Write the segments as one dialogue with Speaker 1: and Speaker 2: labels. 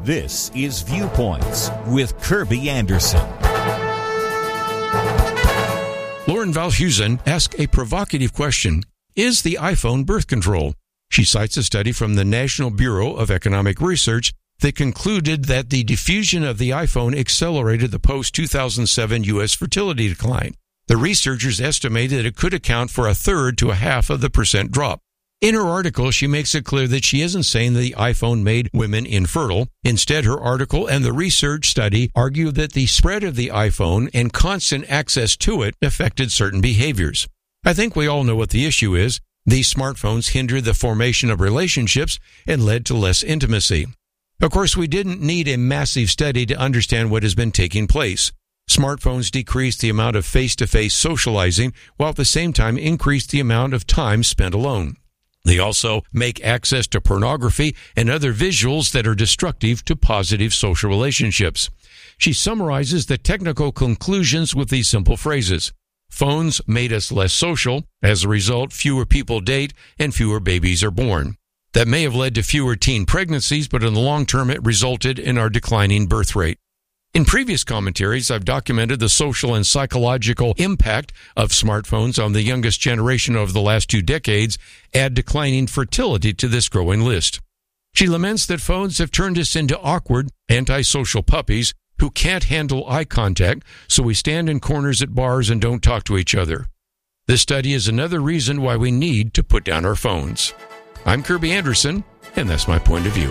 Speaker 1: This is Viewpoints with Kirby Anderson.
Speaker 2: Lauren Valhusen asked a provocative question. Is the iPhone birth control? She cites a study from the National Bureau of Economic Research that concluded that the diffusion of the iPhone accelerated the post-2007 U.S. fertility decline. The researchers estimated that it could account for 1/3 to 1/2 of the percent drop. In her article, she makes it clear that she isn't saying that the iPhone made women infertile. Instead, her article and the research study argue that the spread of the iPhone and constant access to it affected certain behaviors. I think we all know what the issue is. These smartphones hindered the formation of relationships and led to less intimacy. Of course, we didn't need a massive study to understand what has been taking place. Smartphones decreased the amount of face-to-face socializing, while at the same time increased the amount of time spent alone. They also make access to pornography and other visuals that are destructive to positive social relationships. She summarizes the technical conclusions with these simple phrases. Phones made us less social. As a result, fewer people date and fewer babies are born. That may have led to fewer teen pregnancies, but in the long term, it resulted in our declining birth rate. In previous commentaries, I've documented the social and psychological impact of smartphones on the youngest generation over the last 2 decades, add declining fertility to this growing list. She laments that phones have turned us into awkward, antisocial puppies who can't handle eye contact, so we stand in corners at bars and don't talk to each other. This study is another reason why we need to put down our phones. I'm Kirby Anderson, and that's my point of view.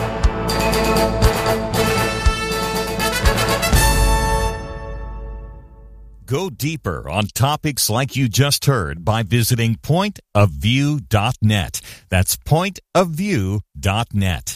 Speaker 1: Go deeper on topics like you just heard by visiting pointofview.net. That's pointofview.net.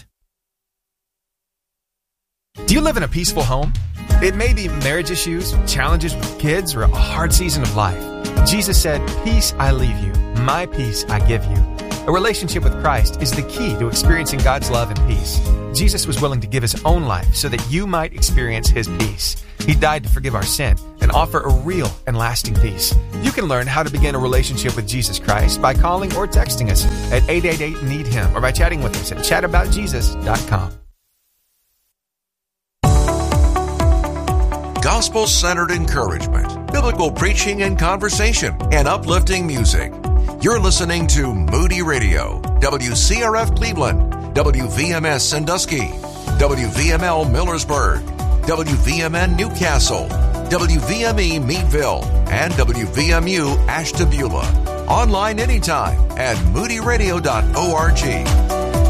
Speaker 3: Do you live in a peaceful home? It may be marriage issues, challenges with kids, or a hard season of life. Jesus said, "Peace I leave you, my peace I give you." A relationship with Christ is the key to experiencing God's love and peace. Jesus was willing to give his own life so that you might experience his peace. He died to forgive our sin and offer a real and lasting peace. You can learn how to begin a relationship with Jesus Christ by calling or texting us at 888-NEED-HIM or by chatting with us at chataboutjesus.com.
Speaker 4: Gospel-centered encouragement, biblical preaching and conversation, and uplifting music. You're listening to Moody Radio, WCRF Cleveland, WVMS Sandusky, WVML Millersburg, WVMN Newcastle, WVME Meadville, and WVMU Ashtabula. Online anytime at moodyradio.org.